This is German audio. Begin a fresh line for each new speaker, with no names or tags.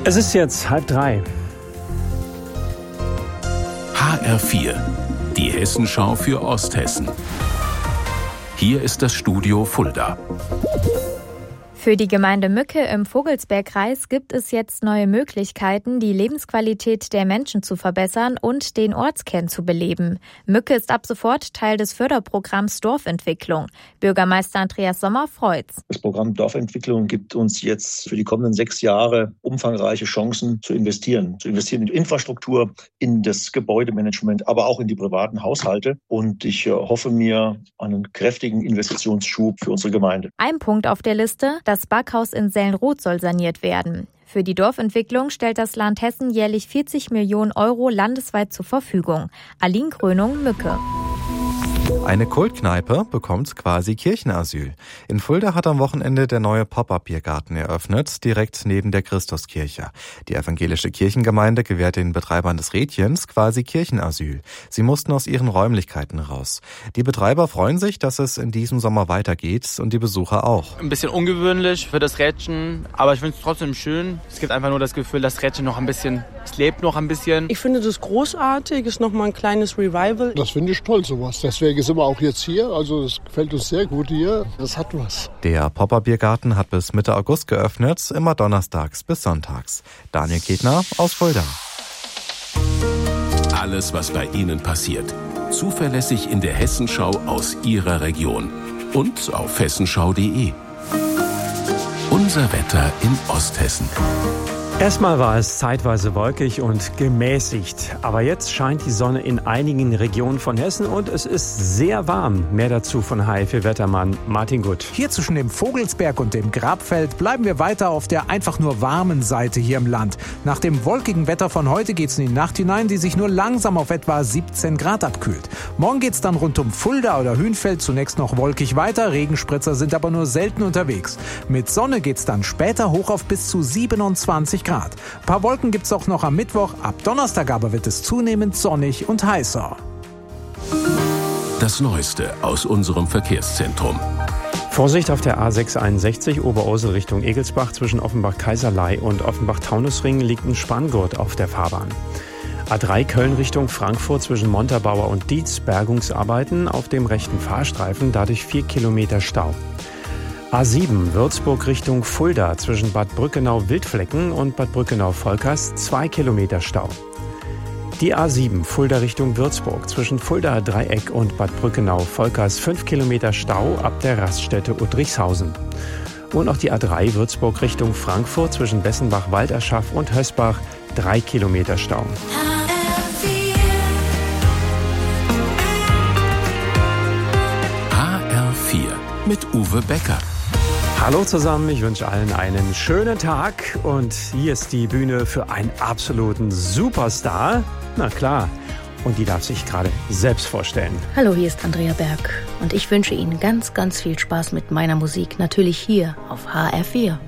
Es ist jetzt 2:30.
HR4, die Hessenschau für Osthessen. Hier ist das Studio Fulda.
Für die Gemeinde Mücke im Vogelsbergkreis gibt es jetzt neue Möglichkeiten, die Lebensqualität der Menschen zu verbessern und den Ortskern zu beleben. Mücke ist ab sofort Teil des Förderprogramms Dorfentwicklung. Bürgermeister Andreas Sommer freut's.
Das Programm Dorfentwicklung gibt uns jetzt für die kommenden 6 Jahre umfangreiche Chancen zu investieren. Zu investieren in die Infrastruktur, in das Gebäudemanagement, aber auch in die privaten Haushalte. Und ich hoffe mir einen kräftigen Investitionsschub für unsere Gemeinde.
Ein Punkt auf der Liste: Das Backhaus in Sellenroth soll saniert werden. Für die Dorfentwicklung stellt das Land Hessen jährlich 40 Millionen Euro landesweit zur Verfügung. Aline Krönung, Mücke.
Eine Kultkneipe bekommt quasi Kirchenasyl. In Fulda hat am Wochenende der neue Pop-up-Biergarten eröffnet, direkt neben der Christuskirche. Die evangelische Kirchengemeinde gewährt den Betreibern des Rädchens quasi Kirchenasyl. Sie mussten aus ihren Räumlichkeiten raus. Die Betreiber freuen sich, dass es in diesem Sommer weitergeht und die Besucher auch.
Ein bisschen ungewöhnlich für das Rädchen, aber ich finde es trotzdem schön. Es gibt einfach nur das Gefühl, das Rädchen noch ein bisschen, es lebt noch ein bisschen.
Ich finde das großartig, ist nochmal ein kleines Revival.
Das finde ich toll, sowas. Deswegen sind wir auch jetzt hier, also es gefällt uns sehr gut hier. Das hat was.
Der Pop-up-Biergarten hat bis Mitte August geöffnet, immer donnerstags bis sonntags. Daniel Ketner aus Fulda.
Alles, was bei Ihnen passiert, zuverlässig in der Hessenschau aus Ihrer Region und auf hessenschau.de. Unser Wetter in Osthessen.
Erstmal war es zeitweise wolkig und gemäßigt. Aber jetzt scheint die Sonne in einigen Regionen von Hessen und es ist sehr warm. Mehr dazu von HR4-Wettermann Martin Gutt.
Hier zwischen dem Vogelsberg und dem Grabfeld bleiben wir weiter auf der einfach nur warmen Seite hier im Land. Nach dem wolkigen Wetter von heute geht's in die Nacht hinein, die sich nur langsam auf etwa 17 Grad abkühlt. Morgen geht's dann rund um Fulda oder Hünfeld zunächst noch wolkig weiter. Regenspritzer sind aber nur selten unterwegs. Mit Sonne geht's dann später hoch auf bis zu 27 Grad. Ein paar Wolken gibt's auch noch am Mittwoch. Ab Donnerstag aber wird es zunehmend sonnig und heißer.
Das Neueste aus unserem Verkehrszentrum.
Vorsicht auf der A661 Oberursel Richtung Egelsbach zwischen Offenbach-Kaiserlei und Offenbach-Taunusring liegt ein Spanngurt auf der Fahrbahn. A3 Köln Richtung Frankfurt zwischen Montabaur und Dietz, Bergungsarbeiten auf dem rechten Fahrstreifen, dadurch 4 Kilometer Stau. A7 Würzburg Richtung Fulda zwischen Bad Brückenau-Wildflecken und Bad Brückenau-Volkers 2 Kilometer Stau. Die A7 Fulda Richtung Würzburg zwischen Fulda Dreieck und Bad Brückenau-Volkers 5 Kilometer Stau ab der Raststätte Udrichshausen. Und auch die A3 Würzburg Richtung Frankfurt zwischen Bessenbach-Walderschaff und Hösbach 3 Kilometer Stau.
HR4 mit Uwe Becker.
Hallo zusammen, ich wünsche allen einen schönen Tag und hier ist die Bühne für einen absoluten Superstar. Na klar, und die darf sich gerade selbst vorstellen.
Hallo, hier ist Andrea Berg und ich wünsche Ihnen ganz, ganz viel Spaß mit meiner Musik, natürlich hier auf HR4.